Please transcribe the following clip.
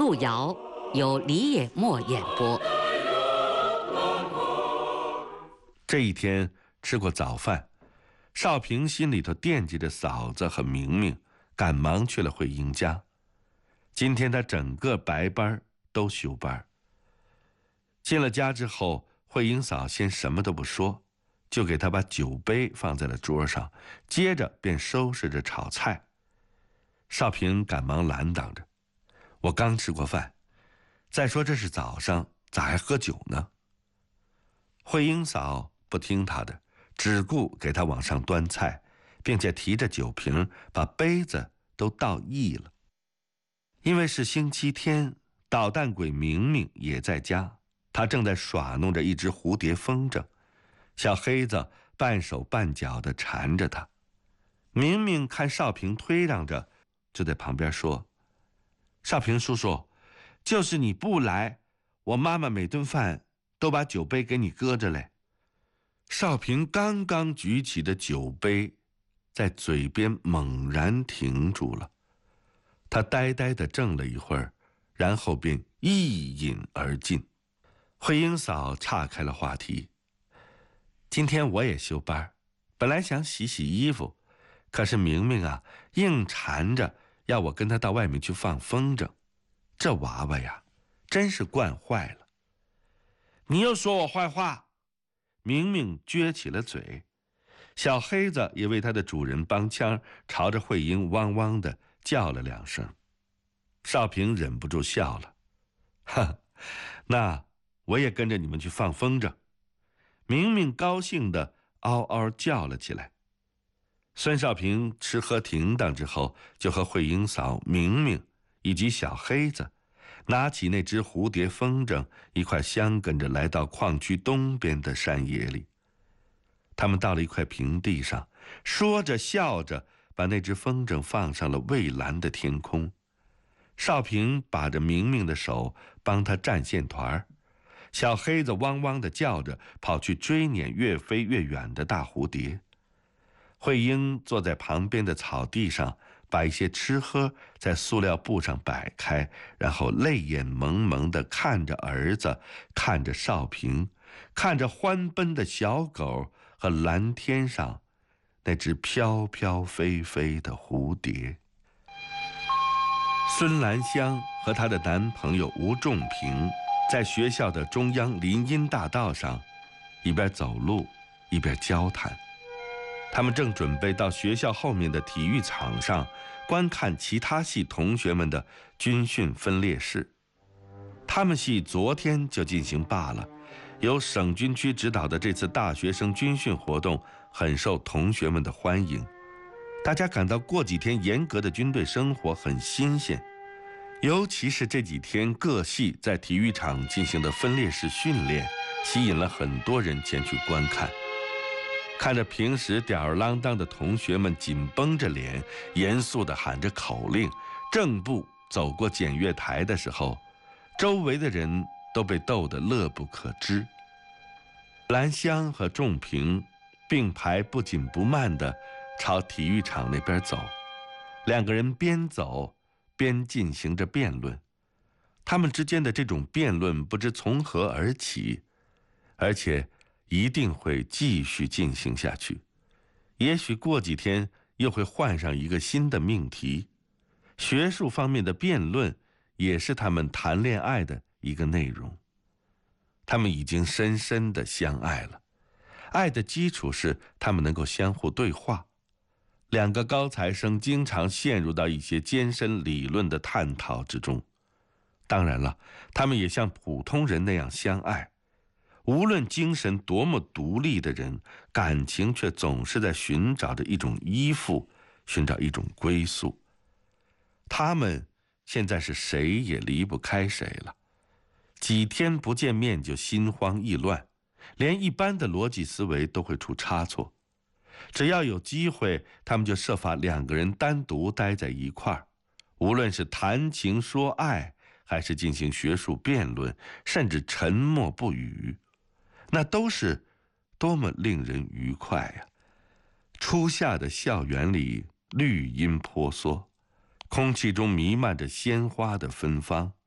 路遥，由李野墨演播。 这一天吃过早饭，少平心里头惦记着嫂子和明明，赶忙去了慧英家。今天他整个白班都休班。进了家之后，慧英嫂先什么都不说，就给他把酒杯放在了桌上，接着便收拾着炒菜。少平赶忙拦挡着：“我刚吃过饭，再说这是早上，咋还喝酒呢？”慧英嫂不听他的，只顾给他往上端菜，并且提着酒瓶把杯子都倒溢了。因为是星期天，捣蛋鬼明明也在家，他正在耍弄着一只蝴蝶风筝，小黑子半手半脚地缠着他。明明看少平推让着，就在旁边说：“少平叔叔，就是你不来，我妈妈每顿饭都把酒杯给你搁着嘞。”少平刚刚举起的酒杯，在嘴边猛然停住了。他呆呆地怔了一会儿，然后便一饮而尽。慧英嫂岔开了话题：“今天我也休班，本来想洗洗衣服，可是明明啊，硬缠着要我跟他到外面去放风筝。这娃娃呀，真是惯坏了。”“你又说我坏话！”明明撅起了嘴，小黑子也为他的主人帮腔，朝着慧英汪汪地叫了两声。少平忍不住笑了：“哈，那我也跟着你们去放风筝。”明明高兴地嗷嗷叫了起来。孙少平吃喝停当之后，就和慧英嫂、明明以及小黑子拿起那只蝴蝶风筝，一块相跟着来到矿区东边的山野里。他们到了一块平地上，说着笑着把那只风筝放上了蔚蓝的天空。少平把着明明的手帮他站线团，小黑子汪汪地叫着跑去追撵越飞越远的大蝴蝶。慧英坐在旁边的草地上，把一些吃喝在塑料布上摆开，然后泪眼蒙蒙地看着儿子，看着少平，看着欢奔的小狗和蓝天上那只飘飘飞飞的蝴蝶。孙兰香和她的男朋友吴仲平在学校的中央林荫大道上一边走路一边交谈。他们正准备到学校后面的体育场上观看其他系同学们的军训分列式。他们系昨天就进行罢了，由省军区指导的这次大学生军训活动很受同学们的欢迎，大家感到过几天严格的军队生活很新鲜，尤其是这几天各系在体育场进行的分列式训练，吸引了很多人前去观看。看着平时吊儿郎当的同学们紧绷着脸，严肃地喊着口令，正步走过检阅台的时候，周围的人都被逗得乐不可支。兰香和仲平并排不紧不慢地朝体育场那边走，两个人边走边进行着辩论。他们之间的这种辩论不知从何而起，而且一定会继续进行下去，也许过几天又会换上一个新的命题。学术方面的辩论也是他们谈恋爱的一个内容。他们已经深深地相爱了，爱的基础是他们能够相互对话。两个高材生经常陷入到一些艰深理论的探讨之中。当然了，他们也像普通人那样相爱。无论精神多么独立的人，感情却总是在寻找着一种依附，寻找一种归宿。他们现在是谁也离不开谁了，几天不见面就心慌意乱，连一般的逻辑思维都会出差错。只要有机会，他们就设法两个人单独待在一块儿，无论是谈情说爱，还是进行学术辩论，甚至沉默不语，那都是多么令人愉快呀！初夏的校园里绿荫婆娑，空气中弥漫着鲜花的芬芳，